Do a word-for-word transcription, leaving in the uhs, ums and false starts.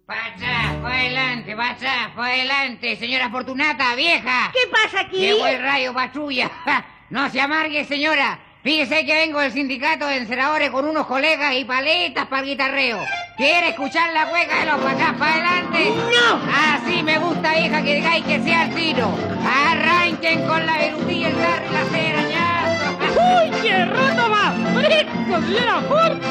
Pa' atrás, pa' adelante, pa' atrás, pa' adelante, señora Fortunata, vieja. ¿Qué pasa aquí? Llegó el rayo patrulla. No se amargue, señora. Fíjese que vengo del sindicato de enceradores con unos colegas y paletas para el guitarreo. ¿Quiere escuchar la cueca de los pachás para adelante? ¡No! Así me gusta, vieja, que digáis que sea el tiro. Arranquen con la virutilla, el carro y la cera, ya. ¡Uy, qué rato más fresco, señora Ford!